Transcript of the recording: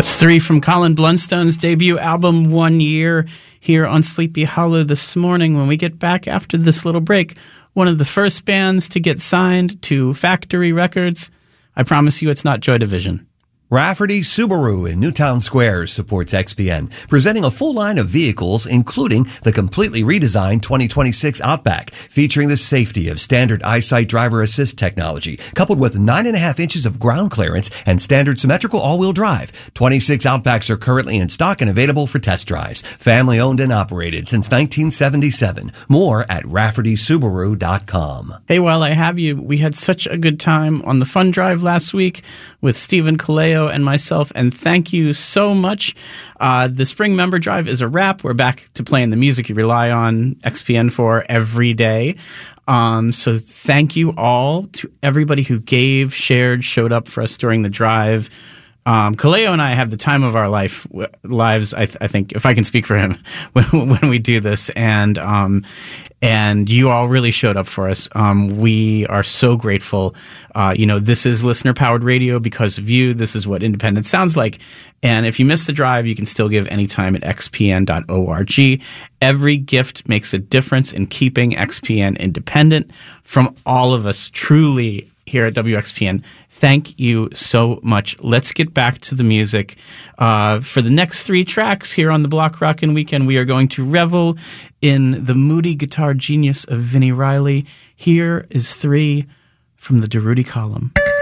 That's 3 from Colin Blunstone's debut album, 1 Year, here on Sleepy Hollow this morning. When we get back after this little break, one of the first bands to get signed to Factory Records. I promise you it's not Joy Division. Rafferty Subaru in Newtown Square supports XPN, presenting a full line of vehicles, including the completely redesigned 2026 Outback, featuring the safety of standard EyeSight driver assist technology, coupled with 9.5 inches of ground clearance and standard symmetrical all-wheel drive. 26 Outbacks are currently in stock and available for test drives. Family owned and operated since 1977. More at RaffertySubaru.com. Hey, while I have you, we had such a good time on the fun drive last week with Stephen Kaleo and myself, and thank you so much. The spring member drive is a wrap. We're back to playing the music you rely on XPN for every day. So thank you all to everybody who gave, shared, showed up for us during the drive. Kaleo and I have the time of our lives, I think, if I can speak for him, when we do this. And you all really showed up for us. We are so grateful. This is listener-powered radio because of you. This is what independence sounds like. And if you missed the drive, you can still give anytime at xpn.org. Every gift makes a difference in keeping XPN independent. From all of us, truly, here at WXPN, thank you so much. Let's get back to the music. For the next 3 tracks here on the Block Rockin' Weekend, we are going to revel in the moody guitar genius of Vinnie Riley. Here is 3 from the Durutti column.